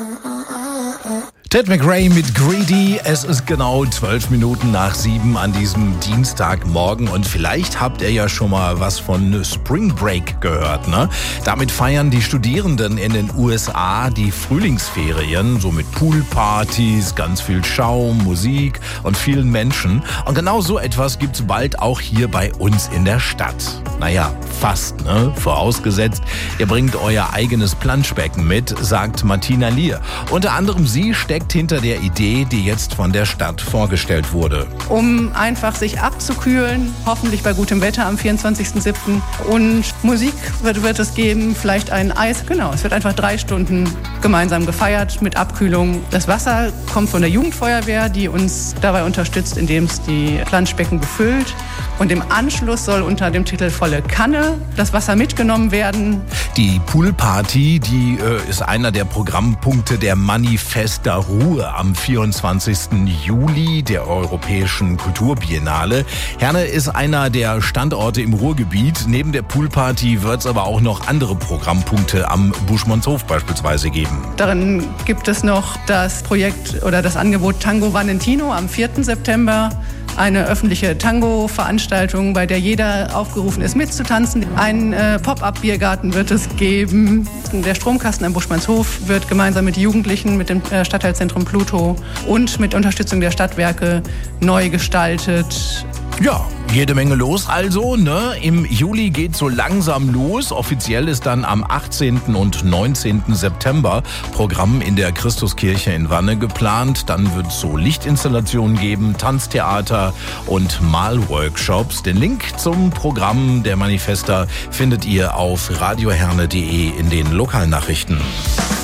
Ted McRae mit Greedy. Es ist genau 12 Minuten nach 7 an diesem Dienstagmorgen und vielleicht habt ihr ja schon mal was von Spring Break gehört, ne? Damit feiern die Studierenden in den USA die Frühlingsferien, so mit Poolpartys, ganz viel Schaum, Musik und vielen Menschen. Und genau so etwas gibt's bald auch hier bei uns in der Stadt. Naja, fast, ne? Vorausgesetzt, ihr bringt euer eigenes Planschbecken mit, sagt Martina Lier. Unter anderem sie steckt hinter der Idee, die jetzt von der Stadt vorgestellt wurde. Um einfach sich abzukühlen, hoffentlich bei gutem Wetter am 24.07. Und Musik wird es geben, vielleicht ein Eis. Genau, es wird einfach 3 Stunden gemeinsam gefeiert mit Abkühlung. Das Wasser kommt von der Jugendfeuerwehr, die uns dabei unterstützt, indem es die Planschbecken befüllt. Und im Anschluss soll unter dem Titel Volle Kanne das Wasser mitgenommen werden. Die Poolparty, die ist einer der Programmpunkte der Manifesta Ruhe am 24. Juli der Europäischen Kulturbiennale. Herne ist einer der Standorte im Ruhrgebiet. Neben der Poolparty wird es aber auch noch andere Programmpunkte am Buschmannshof beispielsweise geben. Darin gibt es noch das Projekt oder das Angebot Tango Valentino am 4. September. Eine öffentliche Tango-Veranstaltung, bei der jeder aufgerufen ist, mitzutanzen. Ein Pop-up-Biergarten wird es geben. Der Stromkasten am Buschmannshof wird gemeinsam mit Jugendlichen, mit dem Stadtteilzentrum Pluto und mit Unterstützung der Stadtwerke neu gestaltet. Ja, jede Menge los also, ne? Im Juli geht so langsam los. Offiziell ist dann am 18. und 19. September Programm in der Christuskirche in Wanne geplant. Dann wird es so Lichtinstallationen geben, Tanztheater und Malworkshops. Den Link zum Programm der Manifesta findet ihr auf radioherne.de in den Lokalnachrichten.